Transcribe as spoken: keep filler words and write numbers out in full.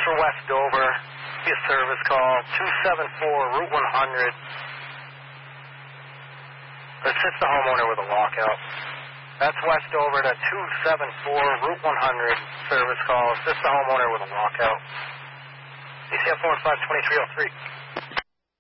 for West Dover. Be a service call, two seven four Route one hundred. Assist the homeowner with a lockout. That's West Dover to two seven four Route one hundred. Service call, assist the homeowner with a lockout. A C F one five two three oh three.